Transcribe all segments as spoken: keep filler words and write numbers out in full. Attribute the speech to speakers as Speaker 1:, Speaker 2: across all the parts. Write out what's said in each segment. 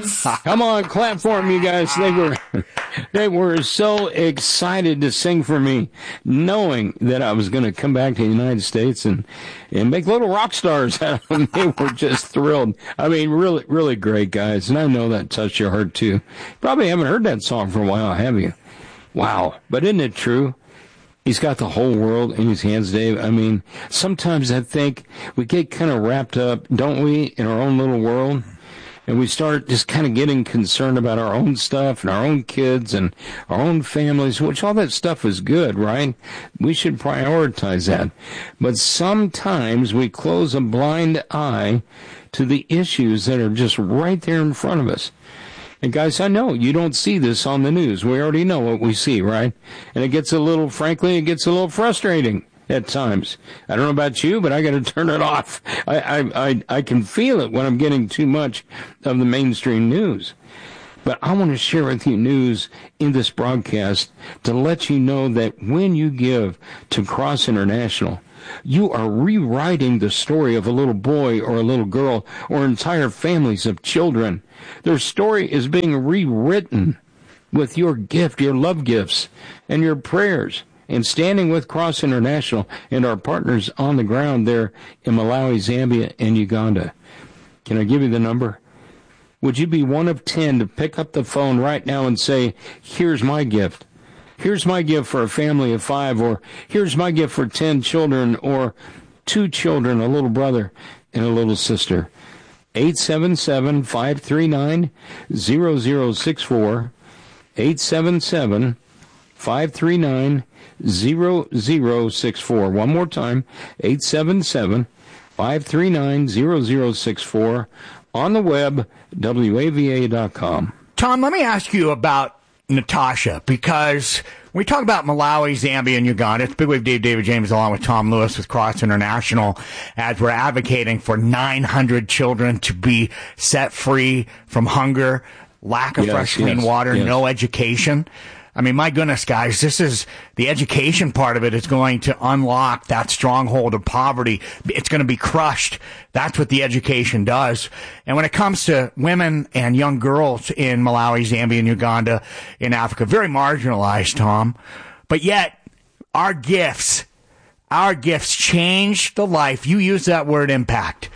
Speaker 1: Come on, clap for them, you guys. They were, they were so excited to sing for me, knowing that I was going to come back to the United States and, and make little rock stars out of them. They were just thrilled. I mean, really, really great guys. And I know that touched your heart, too. Probably haven't heard that song for a while, have you? Wow. But isn't it true? He's got the whole world in his hands, Dave. I mean, sometimes I think we get kind of wrapped up, don't we, in our own little world? And we start just kind of getting concerned about our own stuff and our own kids and our own families, which all that stuff is good, right? We should prioritize that. But sometimes we close a blind eye to the issues that are just right there in front of us. And guys, I know you don't see this on the news. We already know what we see, right? And it gets a little, frankly, it gets a little frustrating at times. I don't know about you, but I got to turn it off. I, I, I, I can feel it when I'm getting too much of the mainstream news. But I want to share with you news in this broadcast to let you know that when you give to Cross International, you are rewriting the story of a little boy or a little girl or entire families of children. Their story is being rewritten with your gift, your love gifts, and your prayers. And standing with Cross International and our partners on the ground there in Malawi, Zambia, and Uganda. Can I give you the number? Would you be one of ten to pick up the phone right now and say, here's my gift. Here's my gift for a family of five, or here's my gift for ten children, or two children, a little brother and a little sister. eight seven seven, five three nine, zero zero six four. eight seven seven, five three nine, zero zero six four. One more time, eight seven seven, five three nine, zero zero six four. On the web, W A V A dot com.
Speaker 2: Tom, let me ask you about Natasha, because we talk about Malawi, Zambia, and Uganda. It's Big Wave Dave, David James, along with Tom Lewis with Cross International, as we're advocating for nine hundred children to be set free from hunger, lack of
Speaker 1: yes,
Speaker 2: fresh, clean
Speaker 1: yes,
Speaker 2: water,
Speaker 1: yes.
Speaker 2: no education. I mean, my goodness, guys, this is the education part of it is going to unlock that stronghold of poverty. It's going to be crushed. That's what the education does. And when it comes to women and young girls in Malawi, Zambia, and Uganda, in Africa, very marginalized, Tom. But yet, our gifts, our gifts change the life. You use that word impact.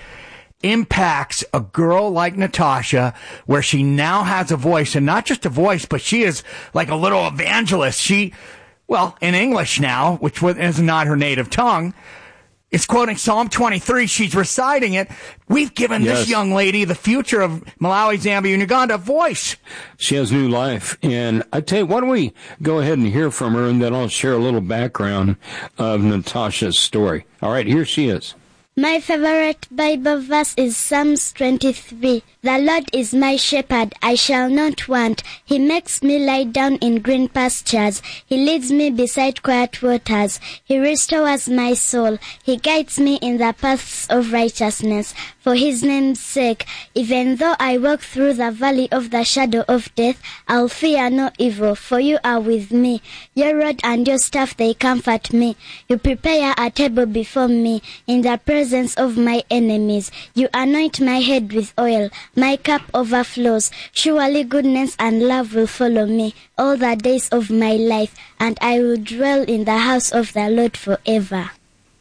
Speaker 2: Impacts a girl like Natasha, where she now has a voice, and not just a voice, but she is like a little evangelist. She, well, in English now, which is not her native tongue, is quoting Psalm twenty-three. She's reciting it. We've given
Speaker 1: yes.
Speaker 2: this young lady, the future of Malawi, Zambia, and Uganda, a voice.
Speaker 1: She has new life. And I tell you, why don't we go ahead and hear from her, and then I'll share a little background of Natasha's story. All right, here she is.
Speaker 3: My favorite Bible verse is Psalms twenty-three. The Lord is my shepherd, I shall not want. He makes me lie down in green pastures. He leads me beside quiet waters. He restores my soul. He guides me in the paths of righteousness for his name's sake. Even though I walk through the valley of the shadow of death, I'll fear no evil, for you are with me. Your rod and your staff, they comfort me. You prepare a table before me in the presence of my enemies. You anoint my head with oil. My cup overflows. Surely goodness and love will follow me all the days of my life, and I will dwell in the house of the Lord forever.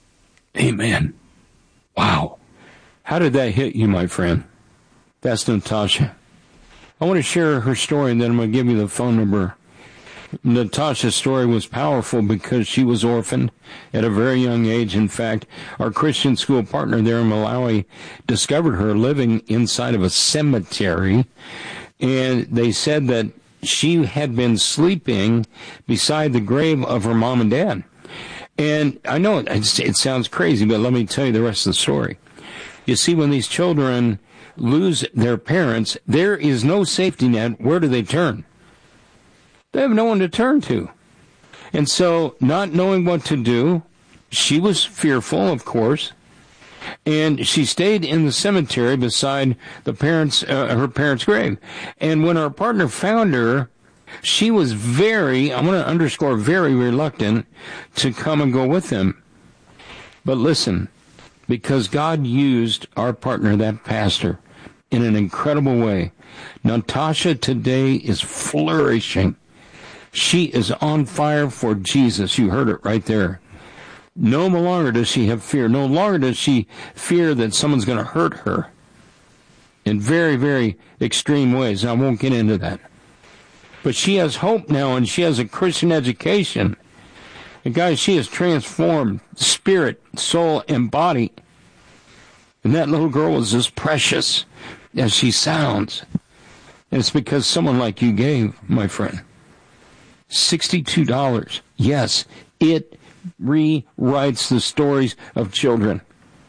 Speaker 1: Amen. Wow. How did that hit you, my friend? That's Natasha. I want to share her story, and then I'm going to give you the phone number. Natasha's story was powerful because she was orphaned at a very young age. In fact, our Christian school partner there in Malawi discovered her living inside of a cemetery, and they said that she had been sleeping beside the grave of her mom and dad. And I know it, it sounds crazy, but let me tell you the rest of the story. You see, when these children lose their parents, there is no safety net. Where do they turn? They have no one to turn to. And so, not knowing what to do, she was fearful, of course, and she stayed in the cemetery beside the parents, uh, her parents' grave. And when our partner found her, she was very, I'm going to underscore, very reluctant to come and go with them. But listen, because God used our partner, that pastor, in an incredible way. Natasha today is flourishing. She is on fire for Jesus. You heard it right there. No longer does she have fear. No longer does she fear that someone's going to hurt her in very, very extreme ways. I won't get into that. But she has hope now, and she has a Christian education. And guys, she is transformed spirit, soul, and body. And that little girl is as precious as she sounds. And it's because someone like you gave, my friend. sixty-two dollars. Yes, it rewrites the stories of children.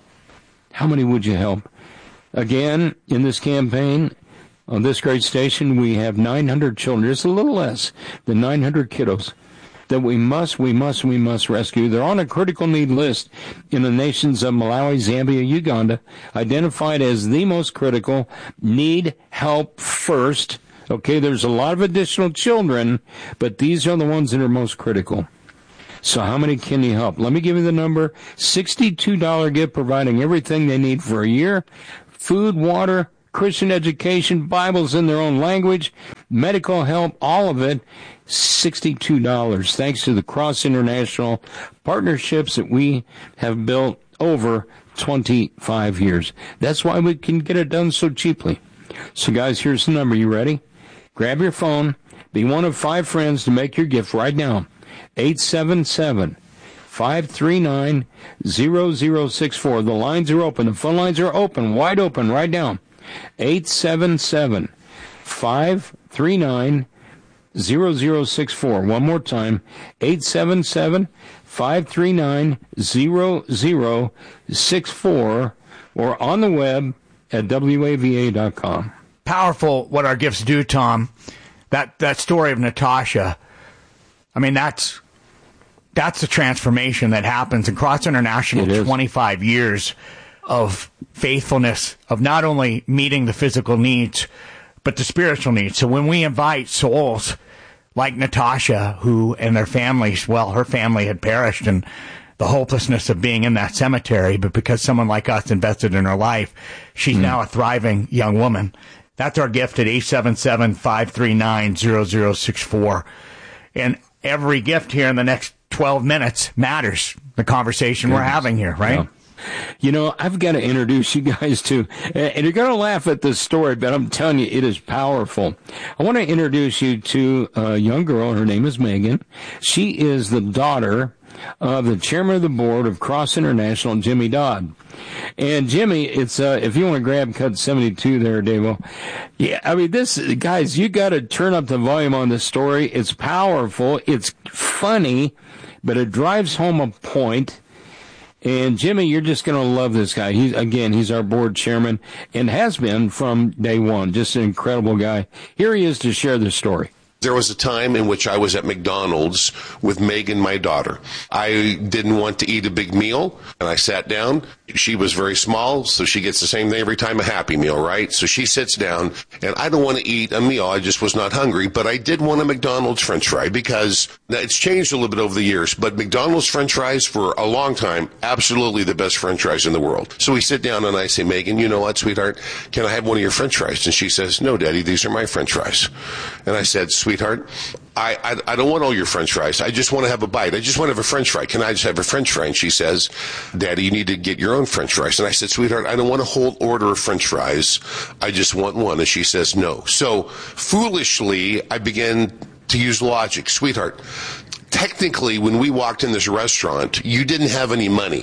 Speaker 1: How many would you help? Again, in this campaign, on this great station, we have nine hundred children. It's a little less than nine hundred kiddos that we must, we must, we must rescue. They're on a critical need list in the nations of Malawi, Zambia, Uganda, identified as the most critical, need help first. Okay, there's a lot of additional children, but these are the ones that are most critical. So how many can you help? Let me give you the number. sixty-two dollars gift, providing everything they need for a year. Food, water, Christian education, Bibles in their own language, medical help, all of it, sixty-two dollars. Thanks to the Cross International partnerships that we have built over twenty-five years. That's why we can get it done so cheaply. So guys, here's the number. You ready? Grab your phone. Be one of five friends to make your gift right now. eight seven seven, five three nine, zero zero six four. The lines are open. The phone lines are open, wide open right now. eight seven seven, five three nine, zero zero six four. One more time. eight seven seven, five three nine, zero zero six four, or on the web at W A V A dot com.
Speaker 2: Powerful what our gifts do, Tom. That that story of Natasha, I mean, that's that's the transformation that happens in Cross International. twenty-five years of faithfulness, of not only meeting the physical needs, but the spiritual needs. So when we invite souls like Natasha, who and their families, well, her family had perished and the hopelessness of being in that cemetery, but because someone like us invested in her life, she's mm. now a thriving young woman. That's our gift at eight seven seven, five three nine, zero zero six four. And every gift here in the next twelve minutes matters. The conversation Goodness. We're having here, right?
Speaker 1: Yeah. You know, I've got to introduce you guys to, and you're going to laugh at this story, but I'm telling you, it is powerful. I want to introduce you to a young girl. Her name is Megan. She is the daughter of the chairman of the board of Cross International, Jimmy Dodd. And Jimmy, it's uh, if you want to grab cut seventy-two there, Davo. Yeah, I mean, this, guys, you got to turn up the volume on this story. It's powerful. It's funny, but it drives home a point. And Jimmy, you're just going to love this guy. He's, again, he's our board chairman and has been from day one. Just an incredible guy. Here he is to share this story.
Speaker 4: There was a time in which I was at McDonald's with Megan, my daughter. I didn't want to eat a big meal, and I sat down. She was very small, so she gets the same thing every time, a Happy Meal, right? So she sits down, and I don't want to eat a meal. I just was not hungry, but I did want a McDonald's French fry because it's changed a little bit over the years, but McDonald's French fries for a long time, absolutely the best French fries in the world. So we sit down, and I say, Megan, you know what, sweetheart, can I have one of your French fries? And she says, no, Daddy, these are my French fries. And I said, sweetheart, I, I I don't want all your French fries. I just want to have a bite. I just want to have a French fry. Can I just have a French fry? And she says, Daddy, you need to get your own French fries. And I said, sweetheart, I don't want a whole order of French fries. I just want one. And she says, no. So foolishly, I began to use logic. Sweetheart, technically, when we walked in this restaurant, you didn't have any money.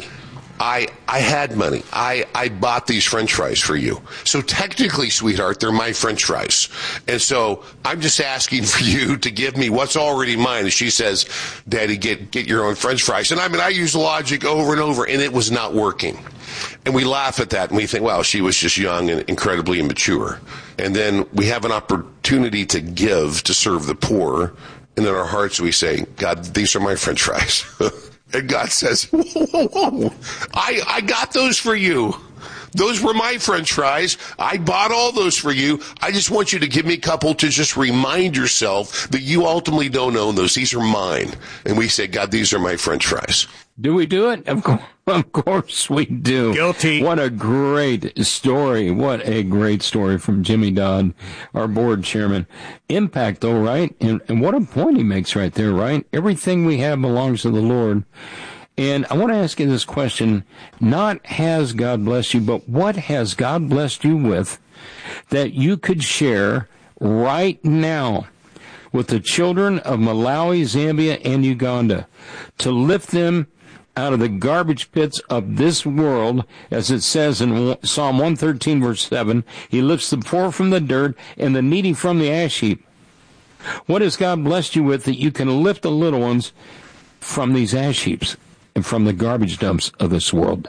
Speaker 4: I I had money. I, I bought these French fries for you. So technically, sweetheart, they're my French fries. And so I'm just asking for you to give me what's already mine. And she says, Daddy, get, get your own French fries. And I mean, I use logic over and over, and it was not working. And we laugh at that, and we think, wow, she was just young and incredibly immature. And then we have an opportunity to give, to serve the poor. And in our hearts, we say, God, these are my French fries. And God says, whoa, whoa, whoa. I, I got those for you. Those were my French fries. I bought all those for you. I just want you to give me a couple to just remind yourself that you ultimately don't own those. These are mine. And we say, God, these are my French fries.
Speaker 1: Do we do it? Of course, of course we do.
Speaker 2: Guilty.
Speaker 1: What a great story. What a great story from Jimmy Dodd, our board chairman. Impact, though, right? And, and what a point he makes right there, right? Everything we have belongs to the Lord. And I want to ask you this question, not has God blessed you, but what has God blessed you with that you could share right now with the children of Malawi, Zambia, and Uganda to lift them out of the garbage pits of this world, as it says in Psalm one thirteen, verse seven, he lifts the poor from the dirt and the needy from the ash heap. What has God blessed you with that you can lift the little ones from these ash heaps and from the garbage dumps of this world?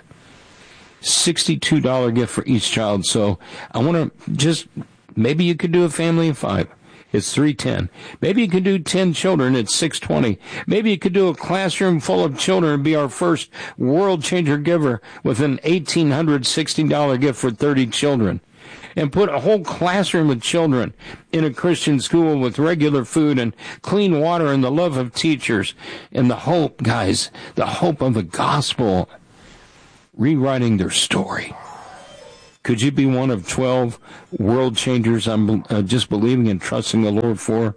Speaker 1: sixty-two dollars gift for each child. So I want to just, maybe you could do a family of five. It's three ten. Maybe you could do ten children. It's six twenty. Maybe you could do a classroom full of children and be our first world changer giver with an one thousand eight hundred sixty dollars gift for thirty children. And put a whole classroom of children in a Christian school with regular food and clean water and the love of teachers and the hope, guys, the hope of the gospel, rewriting their story. Could you be one of twelve world changers I'm uh, just believing and trusting the Lord for?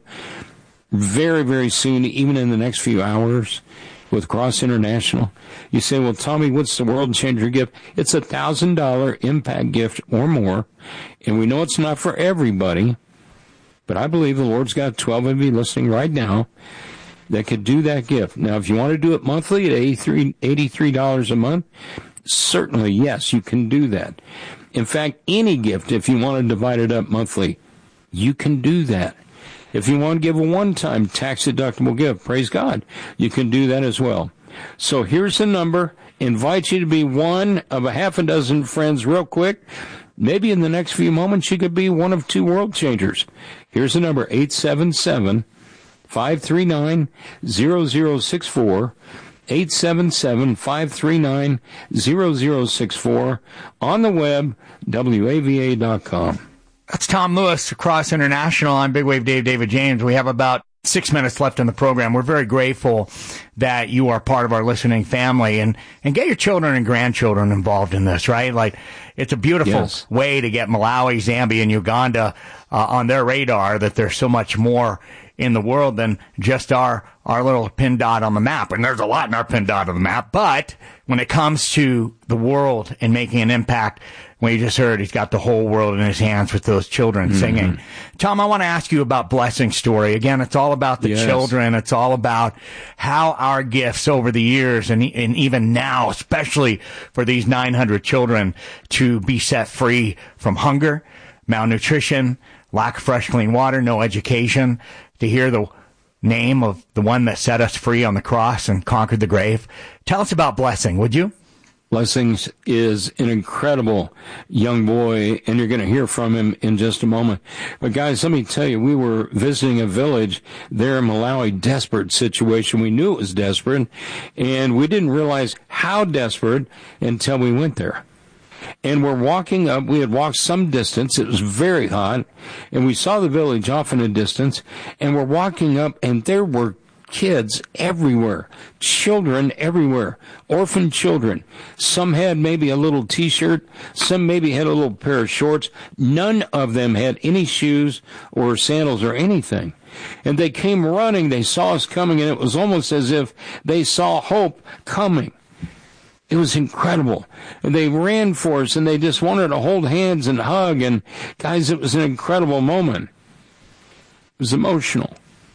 Speaker 1: Very, very soon, even in the next few hours with Cross International. You say, well, Tommy, what's the world changer gift? It's a one thousand dollars impact gift or more. And we know it's not for everybody, but I believe the Lord's got twelve of you listening right now that could do that gift. Now, if you want to do it monthly at eighty-three dollars a month, certainly, yes, you can do that. In fact, any gift, if you want to divide it up monthly, you can do that. If you want to give a one-time tax-deductible gift, praise God, you can do that as well. So here's the number. Invite you to be one of a half a dozen friends real quick. Maybe in the next few moments you could be one of two world changers. Here's the number, eight seven seven, five three nine, zero zero six four. eight seven seven, five three nine, zero zero six four, on the web, W A V A dot com.
Speaker 2: That's Tom Lewis, Cross International. I'm Big Wave Dave, David James. We have about six minutes left in the program. We're very grateful that you are part of our listening family, and, and get your children and grandchildren involved in this, right? Like, it's a beautiful
Speaker 1: yes.
Speaker 2: way to get Malawi, Zambia, and Uganda uh, on their radar, that there's so much more in the world than just our, our little pin dot on the map. And there's a lot in our pin dot on the map. But when it comes to the world and making an impact, when you just heard, he's got the whole world in his hands with those children mm-hmm. singing. Tom, I want to ask you about Blessing Story. Again, it's all about the
Speaker 1: yes.
Speaker 2: children. It's all about how our gifts over the years and, and even now, especially for these nine hundred children, to be set free from hunger, malnutrition, lack of fresh, clean water, no education, to hear the name of the one that set us free on the cross and conquered the grave. Tell us about Blessing, would you?
Speaker 1: Blessings is an incredible young boy, and you're going to hear from him in just a moment. But guys, let me tell you, we were visiting a village there in Malawi, desperate situation. We knew it was desperate, and we didn't realize how desperate until we went there. And we're walking up. We had walked some distance. It was very hot. And we saw the village off in a distance. And we're walking up, and there were kids everywhere. Children everywhere. Orphan children. Some had maybe a little T-shirt. Some maybe had a little pair of shorts. None of them had any shoes or sandals or anything. And they came running. They saw us coming, and it was almost as if they saw hope coming. It was incredible. And they ran for us, and they just wanted to hold hands and hug. And, guys, it was an incredible moment. It was emotional.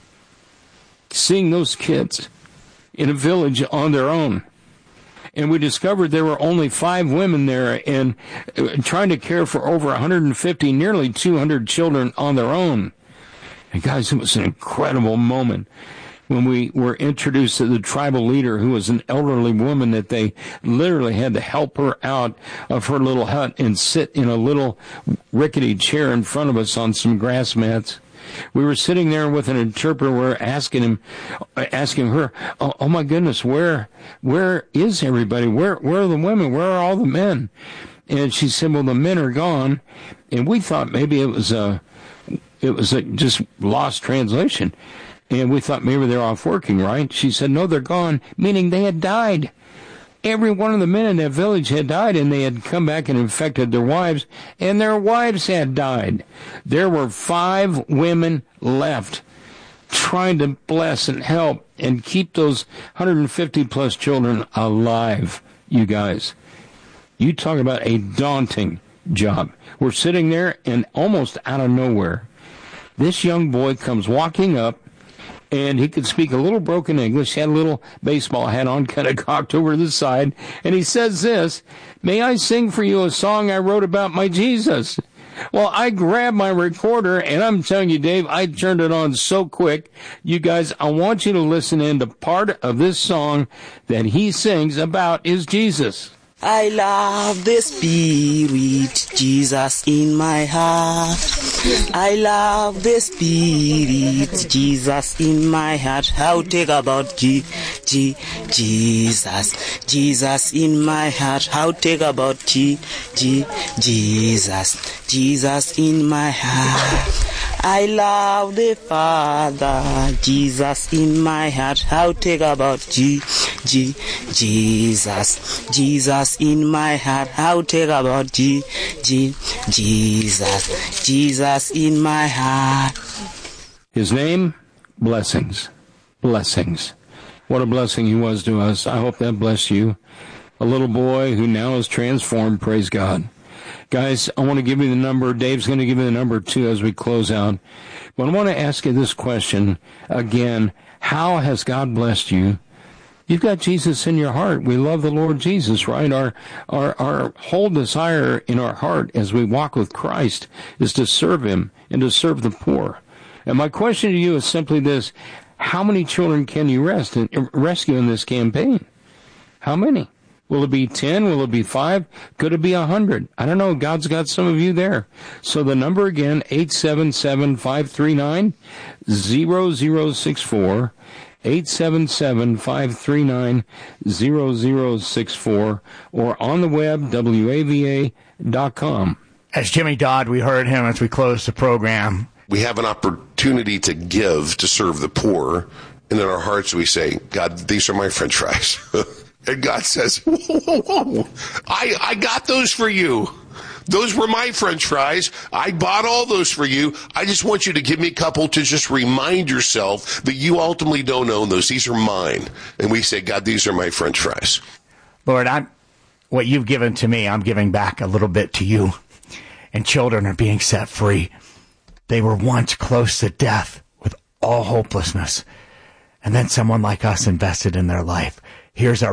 Speaker 1: Seeing those kids in a village on their own. And we discovered there were only five women there and trying to care for over one hundred fifty, nearly two hundred children on their own. And, guys, it was an incredible moment when we were introduced to the tribal leader, who was an elderly woman that they literally had to help her out of her little hut and sit in a little rickety chair in front of us on some grass mats. We were sitting there with an interpreter. We were asking him, asking her, oh, oh my goodness, where, where is everybody? Where, where are the women? Where are all the men? And she said, well, the men are gone. And we thought maybe it was a, it was a just lost translation. And we thought maybe they're off working, right? She said, no, they're gone, meaning they had died. every one of the men in that village had died, and they had come back and infected their wives, and their wives had died. There were five women left trying to bless and help and keep those one hundred fifty plus children alive, you guys. You talk about a daunting job. We're sitting there, and almost out of nowhere, this young boy comes walking up, and he could speak a little broken English, had a little baseball hat on, kind of cocked over to the side, and he says this, "May I sing for you a song I wrote about my Jesus?" Well, I grabbed my recorder, and I'm telling you, Dave, I turned it on so quick. You guys, I want you to listen in to part of this song that he sings about his Jesus.
Speaker 5: I love the Spirit, Jesus in my heart. I love the Spirit, Jesus in my heart. How take about G, G, Jesus, Jesus in my heart. How take about G, G, Jesus, Jesus in my heart. I love the Father, Jesus in my heart. How take about G, G, Jesus, Jesus in my heart. How take about G, G, Jesus, Jesus in my heart.
Speaker 1: His name, blessings, blessings. What a blessing he was to us. I hope that blessed you. A little boy who now is transformed, praise God. Guys, I want to give you the number. Dave's going to give you the number, too, as we close out. But I want to ask you this question again. How has God blessed you? You've got Jesus in your heart. We love the Lord Jesus, right? Our, our, our whole desire in our heart as we walk with Christ is to serve him and to serve the poor. And my question to you is simply this. How many children can you rest in, rescue in this campaign? How many? Will it be ten? Will it be five? Could it be a hundred? I don't know. God's got some of you there. So the number again, eight seven seven, five three nine, zero zero six four, eight seven seven, five three nine, zero zero six four, or on the web, W A V A dot com.
Speaker 2: As Jimmy Dodd, we heard him as we closed the program.
Speaker 4: We have an opportunity to give, to serve the poor, and in our hearts we say, God, these are my French fries. And God says, whoa, whoa, whoa. I, I got those for you. Those were my French fries. I bought all those for you. I just want you to give me a couple to just remind yourself that you ultimately don't own those. These are mine. And we say, God, these are my French fries.
Speaker 2: Lord, I'm, what you've given to me, I'm giving back a little bit to you. And children are being set free. They were once close to death with all hopelessness. And then someone like us invested in their life. Here's our